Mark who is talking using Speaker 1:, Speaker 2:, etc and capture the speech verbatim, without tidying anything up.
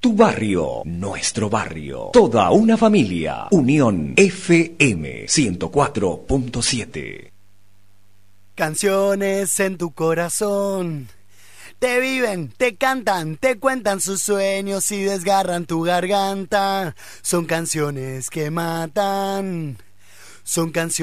Speaker 1: Tu barrio, nuestro barrio, toda una familia. Unión F M ciento cuatro punto siete.
Speaker 2: Canciones en tu corazón. Te viven, te cantan, te cuentan sus sueños y desgarran tu garganta. Son canciones que matan. Son canciones